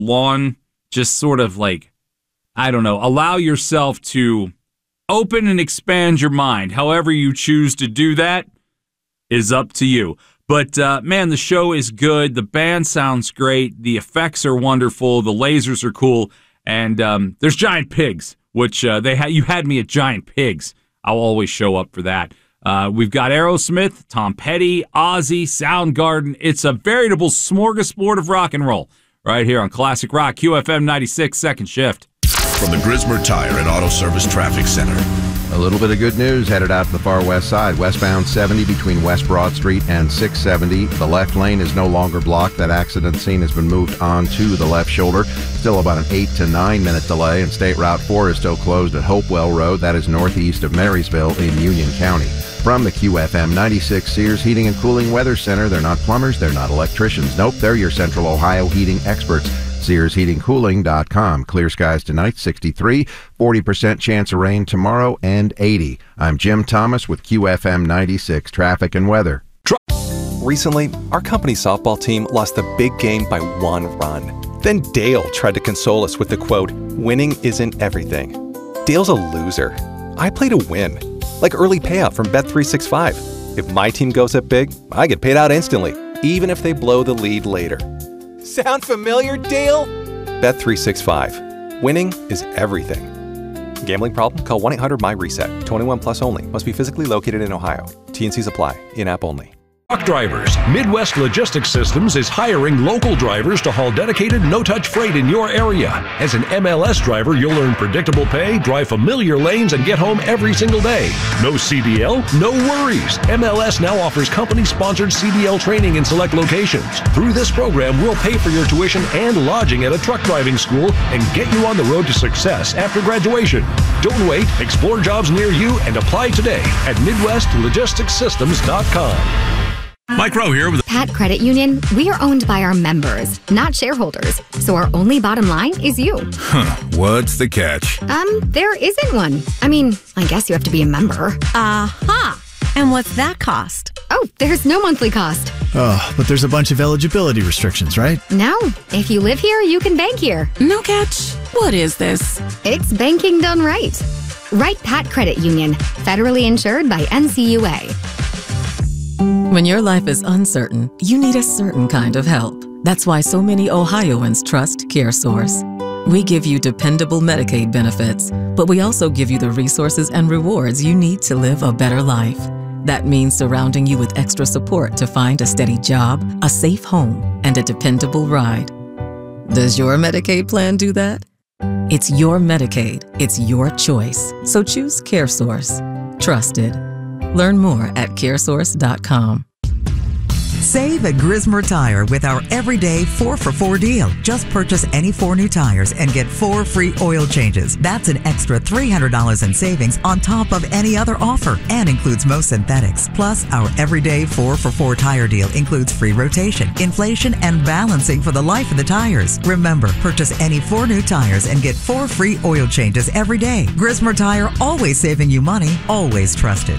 lawn, just sort of like, I don't know, allow yourself to open and expand your mind. However you choose to do that is up to you. But, man, the show is good. The band sounds great. The effects are wonderful. The lasers are cool. And there's giant pigs, which you had me at giant pigs. I'll always show up for that. We've got Aerosmith, Tom Petty, Ozzy, Soundgarden. It's a veritable smorgasbord of rock and roll right here on Classic Rock, QFM 96, second shift. From the Grismer Tire and Auto Service Traffic Center. A little bit of good news headed out to the far west side. Westbound 70 between West Broad Street and 670. The left lane is no longer blocked. That accident scene has been moved on to the left shoulder. Still about an 8 to 9 minute delay, and State Route 4 is still closed at Hopewell Road. That is northeast of Marysville in Union County. From the QFM 96 Sears Heating and Cooling Weather Center, they're not plumbers, they're not electricians. Nope, they're your Central Ohio heating experts. SearsHeatingCooling.com. Clear skies tonight, 63, 40% chance of rain tomorrow, and 80. I'm Jim Thomas with QFM 96 Traffic and Weather. Recently, our company's softball team lost the big game by 1 run. Then Dale tried to console us with the quote, "Winning isn't everything." Dale's a loser. I play to win. Like early payout from Bet365. If my team goes up big, I get paid out instantly, even if they blow the lead later. Sound familiar, Dale? Bet365. Winning is everything. Gambling problem? Call 1-800-MY-RESET. 21 plus only. Must be physically located in Ohio. T&Cs apply. In-app only. Truck drivers. Midwest Logistics Systems is hiring local drivers to haul dedicated, no-touch freight in your area. As an MLS driver, you'll earn predictable pay, drive familiar lanes, and get home every single day. No CDL? No worries. MLS now offers company-sponsored CDL training in select locations. Through this program, we'll pay for your tuition and lodging at a truck driving school and get you on the road to success after graduation. Don't wait. Explore jobs near you and apply today at MidwestLogisticsSystems.com. Mike Rowe here with Pat Credit Union, we are owned by our members, not shareholders. So our only bottom line is you. What's the catch? There isn't one. I mean, I guess you have to be a member. Aha! And what's that cost? Oh, there's no monthly cost. Oh, but there's a bunch of eligibility restrictions, right? No. If you live here, you can bank here. No catch. What is this? It's banking done right. Right Pat Credit Union, federally insured by NCUA. When your life is uncertain, you need a certain kind of help. That's why so many Ohioans trust CareSource. We give you dependable Medicaid benefits, but we also give you the resources and rewards you need to live a better life. That means surrounding you with extra support to find a steady job, a safe home, and a dependable ride. Does your Medicaid plan do that? It's your Medicaid. It's your choice. So choose CareSource. Trusted. Learn more at caresource.com. Save at Grismer Tire with our everyday 4-for-4 deal. Just purchase any 4 new tires and get 4 free oil changes. That's an extra $300 in savings on top of any other offer and includes most synthetics. Plus, our everyday 4-for-4 tire deal includes free rotation, inflation, and balancing for the life of the tires. Remember, purchase any 4 new tires and get 4 free oil changes every day. Grismer Tire, always saving you money, always trusted.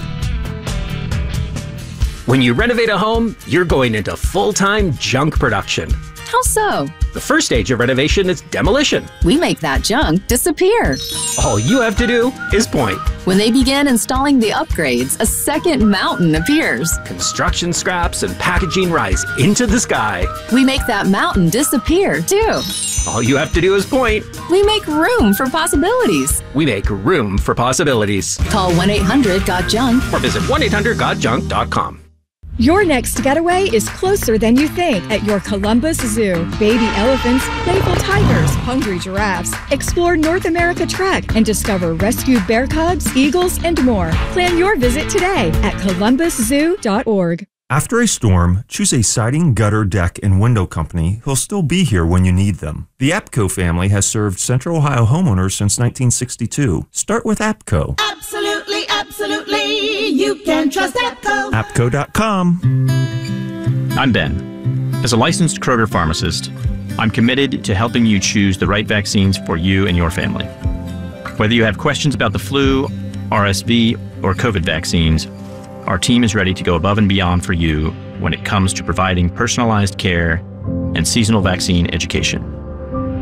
When you renovate a home, you're going into full-time junk production. How so? The first stage of renovation is demolition. We make that junk disappear. All you have to do is point. When they begin installing the upgrades, a second mountain appears. Construction scraps and packaging rise into the sky. We make that mountain disappear, too. All you have to do is point. We make room for possibilities. We make room for possibilities. Call 1-800-GOT-JUNK or visit 1-800-GOT-JUNK.com. Your next getaway is closer than you think at your Columbus Zoo. Baby elephants, playful tigers, hungry giraffes. Explore North America Trek and discover rescued bear cubs, eagles, and more. Plan your visit today at columbuszoo.org. After a storm, choose a siding, gutter, deck, and window company who'll still be here when you need them. The APCO family has served Central Ohio homeowners since 1962. Start with APCO. Absolutely, absolutely. You can trust APCO. APCO.com. I'm Ben. As a licensed Kroger pharmacist, I'm committed to helping you choose the right vaccines for you and your family. Whether you have questions about the flu, RSV, or COVID vaccines, our team is ready to go above and beyond for you when it comes to providing personalized care and seasonal vaccine education.